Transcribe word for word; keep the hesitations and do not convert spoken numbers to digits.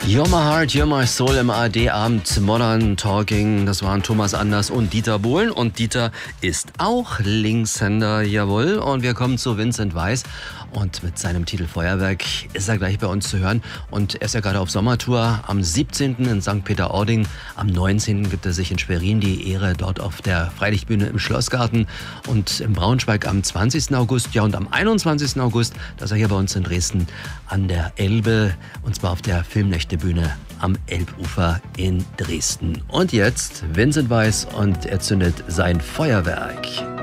You're My Heart, You're My Soul im A R D-Abend Modern Talking. Das waren Thomas Anders und Dieter Bohlen. Und Dieter ist auch Linkshänder, jawohl. Und wir kommen zu Vincent Weiss. Und mit seinem Titel Feuerwerk ist er gleich bei uns zu hören. Und er ist ja gerade auf Sommertour. Am siebzehnten in Sankt Peter-Ording. Am neunzehnten gibt er sich in Schwerin die Ehre dort auf der Freilichtbühne im Schlossgarten. Und in Braunschweig am zwanzigsten August. Ja, und am einundzwanzigsten August, da ist er hier bei uns in Dresden an der Elbe. Und zwar auf der Filmnächtebühne am Elbufer in Dresden. Und jetzt Vincent Weiss und er zündet sein Feuerwerk.